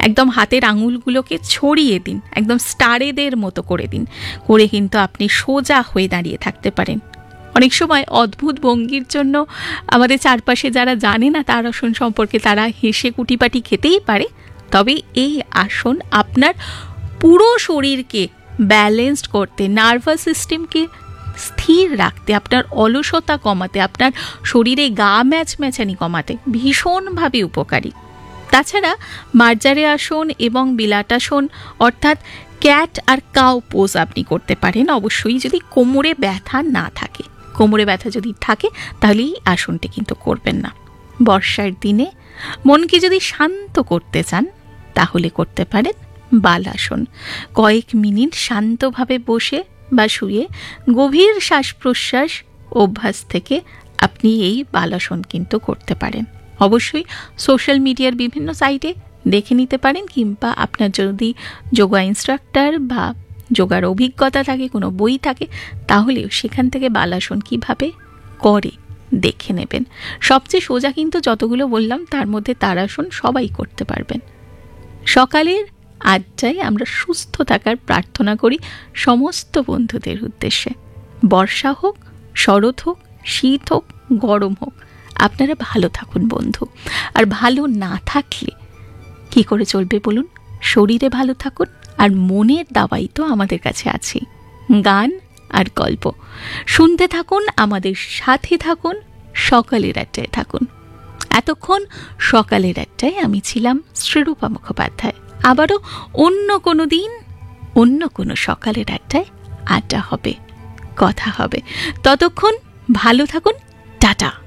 একদম হাতের আঙুলগুলোকে ছড়িয়ে দিন, একদম স্টারেদের মতো করে দিন, করে কিন্তু আপনি সোজা হয়ে দাঁড়িয়ে থাকতে পারেন। অনেক সময় অদ্ভুত ভঙ্গির জন্য আমাদের চারপাশে যারা জানে না তার আসন সম্পর্কে তারা হেসে কুটিপাটি খেতেই পারে, তবে এই আসন আপনার পুরো শরীরকে ব্যালেন্সড করতে, নার্ভাস সিস্টেমকে স্থির রাখতে, আপনার অলসতা কমাতে, আপনার শরীরে গা ম্যাচম্যাচানি কমাতে ভীষণভাবে উপকারী। তাছাড়া মার্জারে আসন এবং বিলাটাসন অর্থাৎ ক্যাট আর কাউ পোজ আপনি করতে পারেন, অবশ্যই যদি কোমরে ব্যথা না থাকে। কোমরে ব্যথা যদি থাকে তাহলে এই আসনটি কিন্তু করবেন না। বর্ষার দিনে মনকে যদি শান্ত করতে চান তাহলে করতে পারেন বালাসন। কয়েক মিনিট শান্তভাবে বসে বা শুয়ে গভীর শ্বাস প্রশ্বাস অভ্যাস থেকে আপনি এই বালাসন কিন্তু করতে পারেন। অবশ্যই সোশ্যাল মিডিয়ার বিভিন্ন সাইটে দেখে নিতে পারেন, কিংবা আপনার যদি যোগা ইনস্ট্রাক্টর বা যোগার অভিজ্ঞতা থাকে, কোনো বই থাকে, তাহলেও সেখান থেকে বালাসন কিভাবে করে দেখে নেবেন। সবচেয়ে সোজা কিন্তু যতগুলো বললাম তার মধ্যে তারাসন সবাই করতে পারবেন। সকালের 8টায় আমরা সুস্থ থাকার প্রার্থনা করি সমস্ত বন্ধুদের উদ্দেশ্যে। বর্ষা হোক, শরৎ হোক, শীত হোক, গরম হোক, আপনারা ভালো থাকুন বন্ধু। আর ভালো না থাকলে কি করে চলবে বলুন? শরীরে ভালো থাকুন, আর মনের দাওয়াই তো আমাদের কাছে আছে, গান আর গল্প। শুনতে থাকুন, আমাদের সাথে থাকুন, সকালের 8টায় থাকুন। এতক্ষণ সকালের 8টায় আমি ছিলাম শ্রীরূপা মুখোপাধ্যায়। আবারও অন্য কোনো দিন, অন্য কোনো সকালের 8টায় আড্ডা হবে, কথা হবে। ততক্ষণ ভালো থাকুন, টাটা।